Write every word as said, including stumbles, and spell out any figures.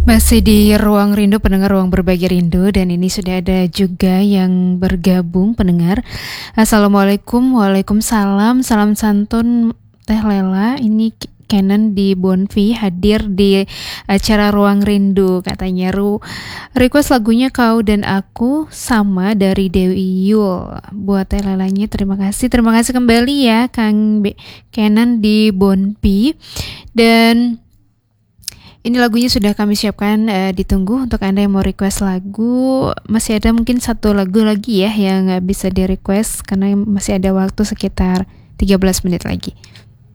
Masih di Ruang Rindu, pendengar Ruang Berbagi Rindu, dan ini sudah ada juga yang bergabung pendengar. Assalamualaikum, waalaikumsalam, salam santun Teh Lela. Ini Canon di Bonfi hadir di acara Ruang Rindu. Katanya Ru request lagunya Kau dan Aku Sama dari Dewi Yul. Buat Teh Lelanya terima kasih. Terima kasih kembali ya Kang B- Canon di Bonfi. Dan ini lagunya sudah kami siapkan, uh, ditunggu untuk Anda yang mau request lagu. Masih ada mungkin satu lagu lagi ya yang uh, bisa di request karena masih ada waktu sekitar tiga belas menit lagi.